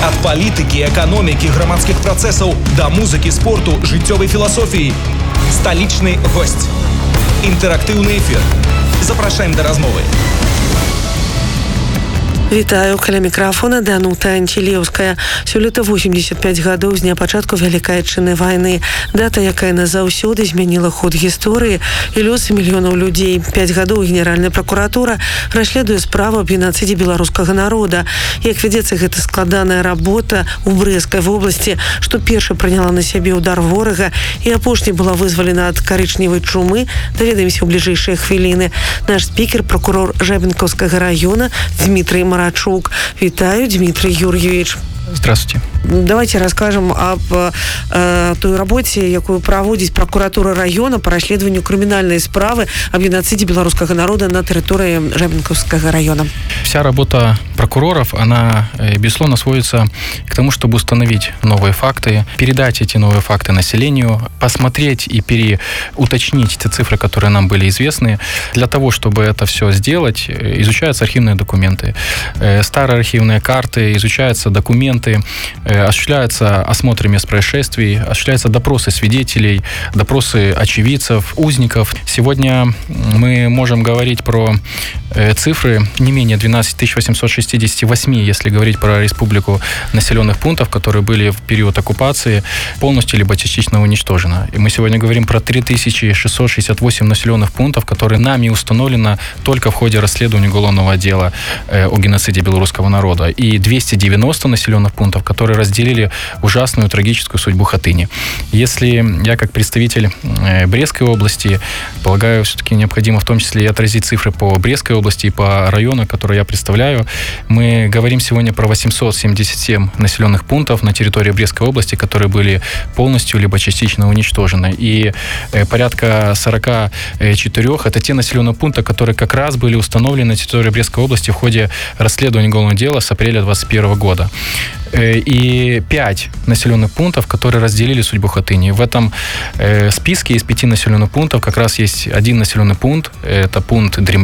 Ад палітыкі, эканомікі, грамадскіх працэсаў да музыкі, спорту, жыццёвай філасофіі. Сталічны госць. Інтэрактыўны эфір. Запрашаем да размовы. Вітаю, каля мікрафона Данута Антилеўская. Сёлета 85 гадоў з дня пачатку Вялікай Адчыннай вайны. Дата, якая назаўсёды змяніла ход гісторыі і лёсы мільёнаў людзей. 5 гадоў Генеральная пракуратура расследуе справу аб геноцыдзе беларускага народа. Як вядзецца гэта складаная работа ў Брэскай вобласці, што першая прыняла на сябе ўдар ворага і апошняй была вызвалена ад карычневай чумы, даведаемся ў бліжэйшыя хвіліны. Наш спікер, прокурор Жабінкаўскага района Дмітрий Марачук. Витаю, Дмитрий Юрьевич. Здравствуйте. Давайте расскажем об той работе, якую проводит прокуратура района по расследованию криминальной справы об геноциде белорусского народа на территории Жабинковского района. Вся работа прокуроров, она, безусловно, сводится к тому, чтобы установить новые факты, передать эти новые факты населению, посмотреть и переуточнить те цифры, которые нам были известны. Для того, чтобы это все сделать, изучаются архивные документы, старые архивные карты, изучаются документы, осуществляются осмотры мест происшествий, осуществляются допросы свидетелей, допросы очевидцев, узников. Сегодня мы можем говорить про цифры не менее 12 868, если говорить про республику, населенных пунктов, которые были в период оккупации полностью либо частично уничтожены. И мы сегодня говорим про 3668 населенных пунктов, которые нами установлено только в ходе расследования уголовного дела о геноциде белорусского народа. И 290 населенных пунктов, которые разделили ужасную трагическую судьбу Хатыни. Если я как представитель Брестской области, полагаю, все-таки необходимо в том числе и отразить цифры по Брестской области и по району, который я представляю. Мы говорим сегодня про 877 населенных пунктов на территории Брестской области, которые были полностью либо частично уничтожены. И порядка 44 это те населенные пункты, которые как раз были установлены на территории Брестской области в ходе расследования уголовного дела с апреля 2021 года. И 5 населенных пунктов, которые разделили судьбу Хатыни. В этом списке из 5 населенных пунктов как раз есть один населенный пункт, это пункт Дремля,